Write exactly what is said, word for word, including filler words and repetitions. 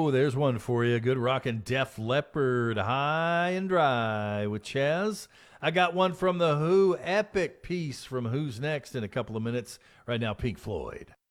Oh, there's one for you. Good rockin' Def Leppard, High and Dry with Chaz. I got one from The Who, epic piece from Who's Next in a couple of minutes. Right now, Pink Floyd.